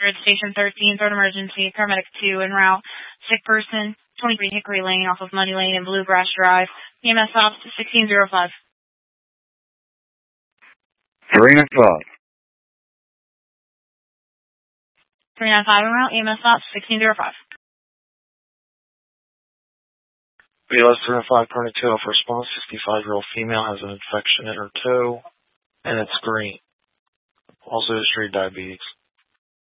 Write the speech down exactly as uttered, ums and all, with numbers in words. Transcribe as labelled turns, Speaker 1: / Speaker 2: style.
Speaker 1: hundred, Station thirteen, third emergency, paramedic two en route, sick person, twenty-three Hickory Lane off of Money Lane and Bluegrass Drive, E M S ops sixteen oh five.
Speaker 2: three nine five.
Speaker 1: three nine five en route, E M S ops sixteen oh five.
Speaker 3: B L S three oh five, Perny two, for response, sixty-five-year-old female has an infection in her toe, and it's green. Also history of diabetes.